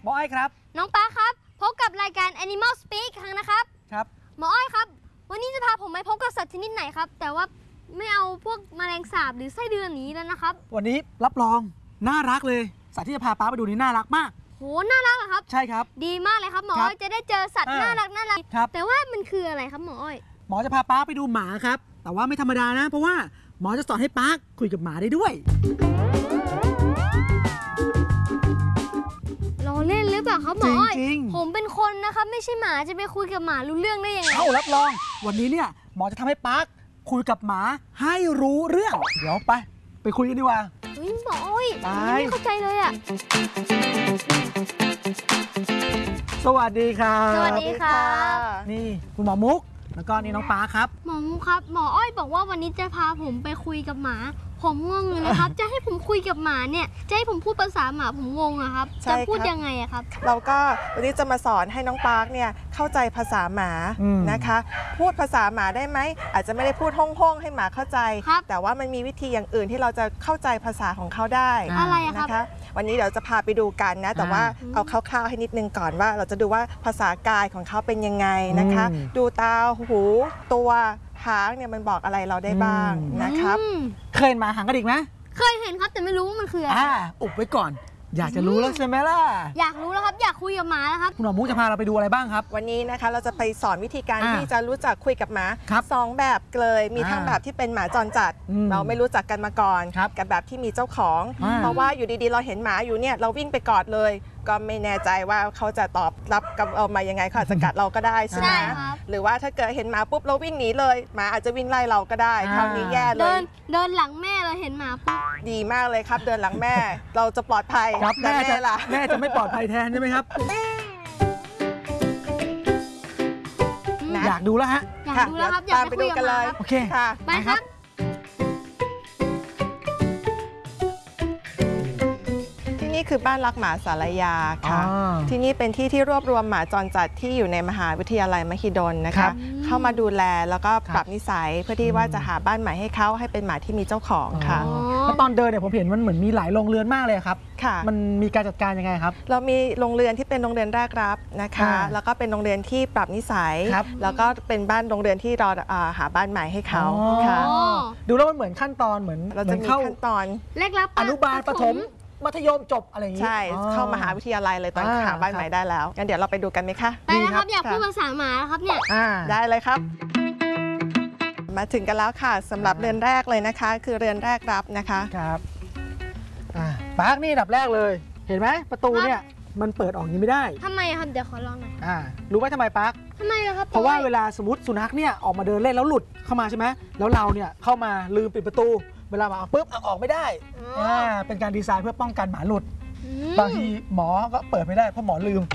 หมออ้อยครับน้องป้าครับพบกับรายการ Animal Speak ครั้งนะครับครับหมออ้อยครับวันนี้จะพาผมไปพบกับสัตว์ชนิดไหนครับแต่ว่าไม่เอาพวกแมลงสาบหรือไส้เดือนนี้แล้วนะครับวันนี้รับรองน่ารักเลยสัตว์ที่จะพาป้าไปดูนี่น่ารักมากโหน่ารักเหรอครับใช่ครับดีมากเลยครับหมออ้อยจะได้เจอสัตว์น่ารักครับแต่ว่ามันคืออะไรครับหมออ้อยหมอจะพาป้าไปดูหมาครับแต่ว่าไม่ธรรมดานะเพราะว่าหมอจะสอนให้ป้าคุยกับหมาได้ด้วยล้อเล่นหรือเปล่าครับหมออ้อยผมเป็นคนนะครับไม่ใช่หมาจะไปคุยกับหมารู้เรื่องได้ยังไงรับรองวันนี้เนี่ยหมอจะทำให้ป้าคุยกับหมาให้รู้เรื่องเดี๋ยวไปคุยกันดีกว่าหมออ้อยไม่เข้าใจเลยอ่ะสวัสดีครับสวัสดีค่ะนี่คุณหมอมุกแล้วก็นี่น้องป้าครับหมอมุกครับหมออ้อยบอกว่าวันนี้จะพาผมไปคุยกับหมาผมงงเลยนะครับจะให้ผมคุยกับหมาเนี่ยจะให้ผมพูดภาษาหมาผมงงอะครับจะพูดยังไงอะครับเราก็วันนี้จะมาสอนให้น้องปาร์คเนี่ยเข้าใจภาษาหมานะคะพูดภาษาหมาได้ไหมอาจจะไม่ได้พูดห้องๆให้หมาเข้าใจแต่ว่ามันมีวิธีอย่างอื่นที่เราจะเข้าใจภาษาของเขาได้อะไรนะคะวันนี้เดี๋ยวจะพาไปดูกันนะแต่ว่าเอาคร่าวๆให้นิดนึงก่อนว่าเราจะดูว่าภาษากายของเขาเป็นยังไงนะคะดูตาหูตัวหางเนี่ยมันบอกอะไรเราได้บ้างนะครับเคยเห็นหมาหางกระดิกไหมเคยเห็นครับแต่ไม่รู้ว่ามันคืออะไรอุบไว้ก่อนอยากจะรู้แล้วใช่ไหมล่ะอยากรู้แล้วครับอยากคุยกับหมาแล้วครับคุณหมอมุกจะพาเราไปดูอะไรบ้างครับวันนี้นะคะเราจะไปสอนวิธีการที่จะรู้จักคุยกับหมา2แบบเลยมีทั้งแบบที่เป็นหมาจรจัดเราไม่รู้จักกันมาก่อนกับแบบที่มีเจ้าของเพราะว่าอยู่ดีๆเราเห็นหมาอยู่เนี่ยเราวิ่งไปกอดเลยก็ไม่แน่ใจว่าเขาจะตอบรับกับเรามายังไงเขาอาจจะกัดเราก็ได้ใช่ไหมหรือว่าถ้าเกิดเห็นหมาปุ๊บเราวิ่งหนีเลยหมาอาจจะวิ่งไล่เราก็ได้คราวนี้แย่เลยเดินหลังแม่เราเห็นหมาปุ๊บดีมากเลยครับเดินหลังแม่เราจะปลอดภัยแม่จะไม่ปลอดภัยแทนใช่ไหมครับอยากดูแล้วฮะอยากดูแล้วครับอยากไปดูกันเลยโอเคค่ะไปครับนี่คือบ้านรักหมาสารยาค่ะที่นี่เป็นที่ที่รวบรวมหมาจรจัดที่อยู่ในมหาวิทยาลัยมหิดลนะคะเข้ามาดูแลแล้วก็ปรับนิสัยเพื่อที่ว่าจะหาบ้านใหม่ให้เขาให้เป็นหมาที่มีเจ้าของค่ะแล้วตอนเดินเนี่ยผมเห็นมันเหมือนมีหลายโรงเรือนมากเลยครับมันมีการจัดการยังไงครับเรามีโรงเรือนที่เป็นโรงเรือนแรกรับนะคะแล้วก็เป็นโรงเรือนที่ปรับนิสัยแล้วก็เป็นบ้านโรงเรือนที่รอหาบ้านใหม่ให้เขาค่ะดูแล้วมันเหมือนขั้นตอนเหมือนเราจะมีขั้นตอนแรกรับอนุบาลประถมมัธยมจบอะไรอย่างนี้ใช่เข้ามหาวิทยาลัยเลยตอนหาบ้านใหม่ได้แล้วงั้นเดี๋ยวเราไปดูกันไหมคะไปนะครับอยากพูดภาษาหมาครับเนี่ยได้เลยครับมาถึงกันแล้วค่ะสำหรับเรือนแรกเลยนะคะคือเรือนแรกรับนะคะครับปาร์คนี่ดับแรกเลยเห็นไหมประตูเนี่ยมันเปิดออกอย่างนี้ไม่ได้ทำไมครับเดี๋ยวขอลองหน่อยรู้ไหมทำไมปาร์คทำไมล่ะครับเพราะว่าเวลาสมมติสุนัขเนี่ยออกมาเดินเล่นแล้วหลุดเข้ามาใช่ไหมแล้วเราเนี่ยเข้ามาลืมปิดประตูเวลามาปุ๊บออกไม่ได้เป็นการดีไซน์เพื่อป้องกันหมาหลุดบางทีหมอก็เปิดไม่ได้เพราะหมอลืม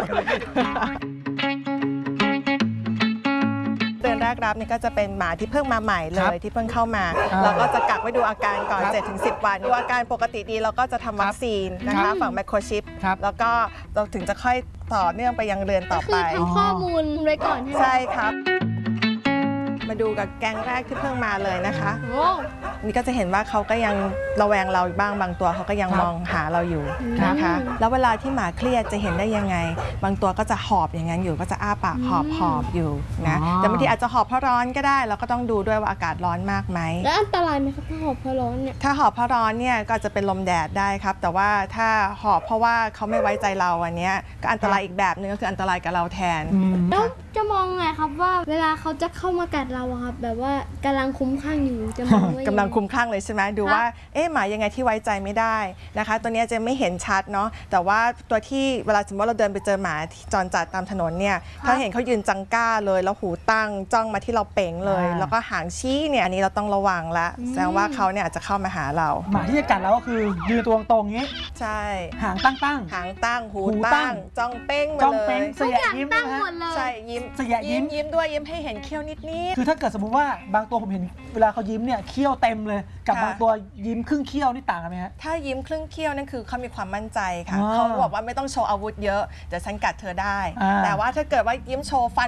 เดือนแรกรับนี่ก็จะเป็นหมาที่เพิ่งมาใหม่เลยที่เพิ่งเข้ามาเราก็จะกักไว้ดูอาการก่อน 7-10 วันดูอาการปกติดีเราก็จะทำวัคซีนนะคะฝั่งไมโครชิปแล้วก็เราถึงจะค่อยต่อเนื่องไปยังเรือนต่อไปคือทำข้อมูลไว้ก่อนใช่ครับมาดูกับแก๊งแรกที่เพิ่งมาเลยนะคะนี่ก็จะเห็นว่าเขาก็ยังระแวงเราบ้างบางตัวเขาก็ยังมองหาเราอยู่นะคะแล้วเวลาที่หมาเครียดจะเห็นได้ยังไงบางตัวก็จะหอบอย่างนั้นอยู่ก็จะอ้าปากหอบอยู่นะแต่บางทีอาจจะหอบเพราะร้อนก็ได้เราก็ต้องดูด้วยว่าอากาศร้อนมากไหมแล้วอันตรายไหมครับถ้าหอบเพราะร้อนเนี่ยถ้าหอบเพราะร้อนเนี่ยก็จะเป็นลมแดดได้ครับแต่ว่าถ้าหอบเพราะว่าเขาไม่ไว้ใจเราอันนี้ก็อันตรายอีกแบบนึงก็คืออันตรายกับเราแทนแล้วจะมองไงครับว่าเวลาเขาจะเข้ามากัดเราครับแบบว่ากำลังคุ้มข้างอยู่จะมองว่ากำลังคุ้มข้างเลยใช่ไหมดูว่าหมายังไงที่ไว้ใจไม่ได้นะคะตัวนี้จะไม่เห็นชัดเนาะแต่ว่าตัวที่เวลาสมมติเราเดินไปเจอหมาจรจัดตามถนนเนี่ยถ้าเห็นเขายืนจังก้าเลยแล้วหูตั้งจ้องมาที่เราเป่งเลยแล้วก็หางชี้เนี่ยอันนี้เราต้องระวังละแสดงว่าเขาเนี่ยอาจจะเข้ามาหาเราหมาที่จะกัดเราก็คือยืนตัวตรงๆนี้ใช่หางตั้งหางตั้งหูตั้งจ้องเป้งมาเลยเสียยิ้มใช่ยิ้มยิ้มด้วยยิ้มให้เห็นเขี้ยวนิดๆคือถ้าเกิดสมมุติว่าบางตัวผมเห็นเวลาเขายิ้มเนี่ยเขี้ยวเต็มเลยกับบางตัวยิ้มครึ่งเขี้ยวนี่ต่างกันไหมฮะถ้ายิ้มครึ่งเขี้ยวนั่นคือเขามีความมั่นใจค่ะเขาบอกว่าไม่ต้องโชว์อาวุธเยอะเดี๋ยวฉันกัดเธอได้แต่ว่าถ้าเกิดว่ายิ้มโชว์ฟัน